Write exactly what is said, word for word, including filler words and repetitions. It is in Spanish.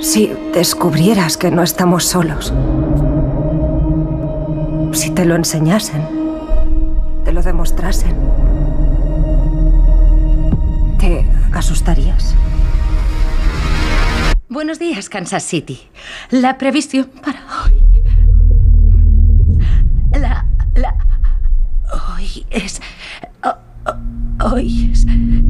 Si descubrieras que no estamos solos, si te lo enseñasen, te lo demostrasen, ¿te asustarías? Buenos días, Kansas City. La previsión para hoy... La... la... Hoy es... Hoy es...